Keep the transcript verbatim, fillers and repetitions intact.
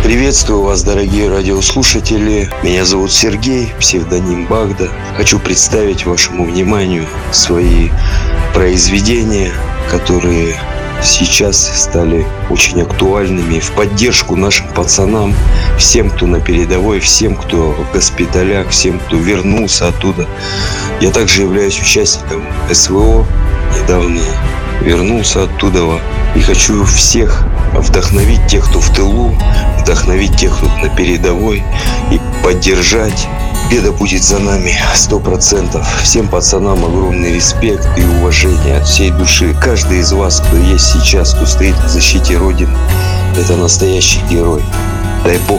Приветствую вас, дорогие радиослушатели. Меня зовут Сергей, псевдоним Багда. Хочу представить вашему вниманию свои произведения, которые сейчас стали очень актуальными в поддержку нашим пацанам, всем, кто на передовой, всем, кто в госпиталях, всем, кто вернулся оттуда. Я также являюсь участником СВО, недавно вернулся оттуда и хочу всех вдохновить, тех, кто в тылу, вдохновить тех, кто на передовой, и поддержать. Победа будет за нами сто процентов. Всем пацанам огромный респект и уважение от всей души. Каждый из вас, кто есть сейчас, кто стоит в защите Родины, это настоящий герой. Дай Бог